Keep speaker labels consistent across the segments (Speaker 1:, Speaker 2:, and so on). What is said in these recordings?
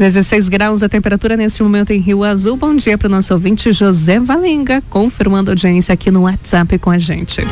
Speaker 1: 16 graus a temperatura neste momento em Rio Azul. Bom dia para o nosso ouvinte José Valenga, confirmando a audiência aqui no WhatsApp com a gente.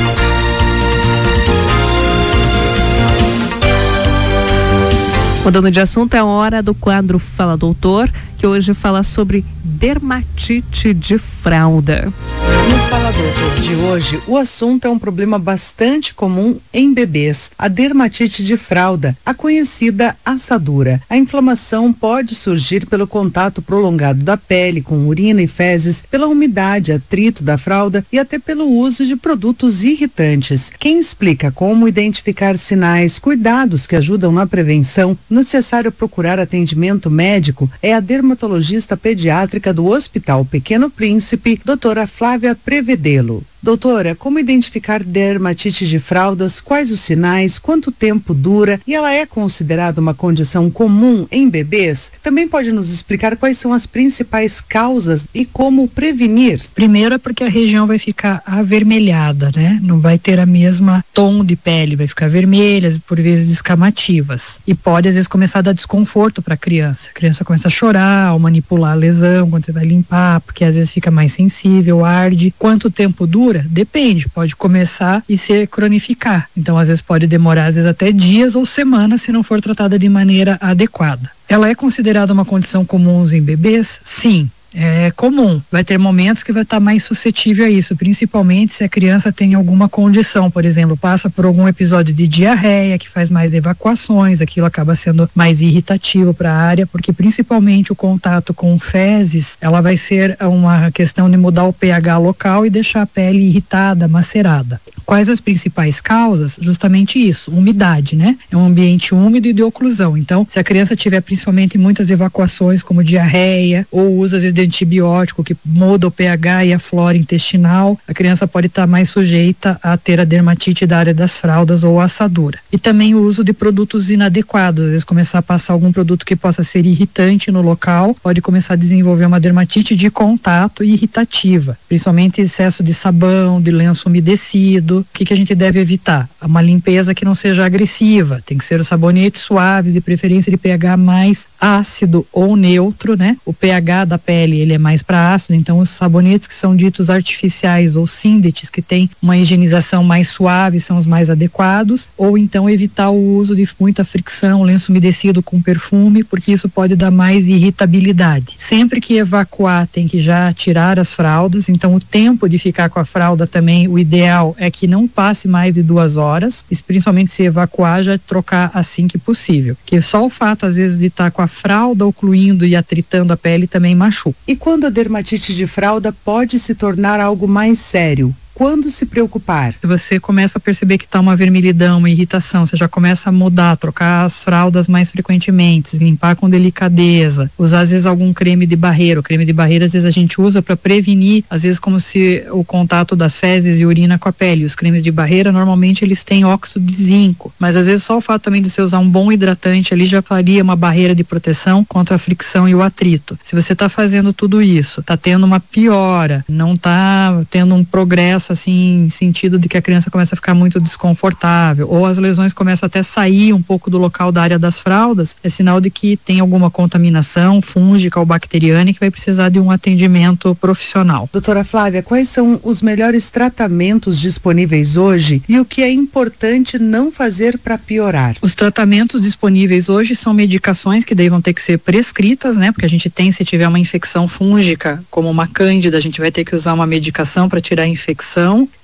Speaker 1: Mudando de assunto, é a hora do quadro Fala Doutor, que hoje fala sobre dermatite de fralda.
Speaker 2: No Fala Doutor de hoje, o assunto é um problema bastante comum em bebês, a dermatite de fralda, a conhecida assadura. A inflamação pode surgir pelo contato prolongado da pele com urina e fezes, pela umidade, atrito da fralda e até pelo uso de produtos irritantes. Quem explica como identificar sinais, cuidados que ajudam na prevenção, necessário procurar atendimento médico, é a dermatologista pediátrica do Hospital Pequeno Príncipe, doutora Flávia Prevedelo. Doutora, como identificar dermatite de fraldas? Quais os sinais? Quanto tempo dura? E ela é considerada uma condição comum em bebês? Também pode nos explicar quais são as principais causas e como prevenir?
Speaker 3: Primeiro é porque a região vai ficar avermelhada, né? Não vai ter a mesma tom de pele, vai ficar vermelha, por vezes descamativas. E pode às vezes começar a dar desconforto para a criança. A criança começa a chorar ao manipular a lesão, quando você vai limpar, porque às vezes fica mais sensível, arde. Quanto tempo dura? Depende, pode começar e se cronificar. Então, às vezes pode demorar, às vezes até dias ou semanas, se não for tratada de maneira adequada. Ela é considerada uma condição comum em bebês? Sim. É comum, vai ter momentos que vai estar mais suscetível a isso, principalmente se a criança tem alguma condição, por exemplo, passa por algum episódio de diarreia, que faz mais evacuações, aquilo acaba sendo mais irritativo para a área, porque principalmente o contato com fezes, ela vai ser uma questão de mudar o pH local e deixar a pele irritada, macerada. Quais as principais causas? Justamente isso, umidade, né? É um ambiente úmido e de oclusão, então se a criança tiver principalmente muitas evacuações como diarreia, ou usa às vezes de antibiótico que muda o pH e a flora intestinal, a criança pode estar mais sujeita a ter a dermatite da área das fraldas ou assadura. E também o uso de produtos inadequados, às vezes começar a passar algum produto que possa ser irritante no local, pode começar a desenvolver uma dermatite de contato e irritativa, principalmente excesso de sabão, de lenço umedecido. O que a gente deve evitar? Uma limpeza que não seja agressiva, tem que ser os sabonetes suaves, de preferência de pH mais ácido ou neutro, né? O pH da pele ele é mais para ácido, então os sabonetes que são ditos artificiais ou síndetes, que tem uma higienização mais suave, são os mais adequados, ou então evitar o uso de muita fricção, lenço umedecido com perfume, porque isso pode dar mais irritabilidade. Sempre que evacuar tem que já tirar as fraldas, então o tempo de ficar com a fralda também, o ideal é que não passe mais de 2 horas, e principalmente se evacuar, já trocar assim que possível, porque só o fato às vezes de estar com a fralda ocluindo e atritando a pele também machuca.
Speaker 2: E quando a dermatite de fralda pode se tornar algo mais sério? Quando se preocupar?
Speaker 3: Você começa a perceber que está uma vermelhidão, uma irritação, você já começa a mudar, trocar as fraldas mais frequentemente, limpar com delicadeza, usar às vezes algum creme de barreira. O creme de barreira às vezes a gente usa para prevenir, às vezes como se o contato das fezes e urina com a pele. Os cremes de barreira normalmente eles têm óxido de zinco, mas às vezes só o fato também de você usar um bom hidratante ali já faria uma barreira de proteção contra a fricção e o atrito. Se você está fazendo tudo isso, está tendo uma piora, não está tendo um progresso assim, em sentido de que a criança começa a ficar muito desconfortável, ou as lesões começam até a sair um pouco do local da área das fraldas, é sinal de que tem alguma contaminação fúngica ou bacteriana e que vai precisar de um atendimento profissional.
Speaker 2: Doutora Flávia, quais são os melhores tratamentos disponíveis hoje e o que é importante não fazer para piorar?
Speaker 3: Os tratamentos disponíveis hoje são medicações que daí vão ter que ser prescritas, né? Porque a gente tem, se tiver uma infecção fúngica, como uma cândida, a gente vai ter que usar uma medicação para tirar a infecção.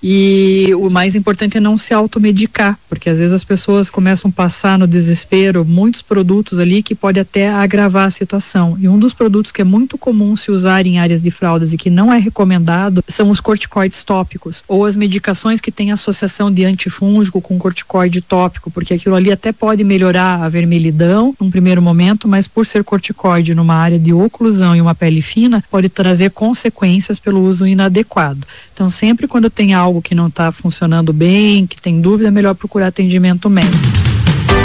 Speaker 3: E o mais importante é não se automedicar, porque às vezes as pessoas começam a passar no desespero muitos produtos ali que pode até agravar a situação. E um dos produtos que é muito comum se usar em áreas de fraldas e que não é recomendado são os corticoides tópicos, ou as medicações que têm associação de antifúngico com corticoide tópico, porque aquilo ali até pode melhorar a vermelhidão num primeiro momento, mas por ser corticoide numa área de oclusão e uma pele fina, pode trazer consequências pelo uso inadequado. Então sempre quando tem algo que não está funcionando bem, que tem dúvida, é melhor procurar atendimento médico.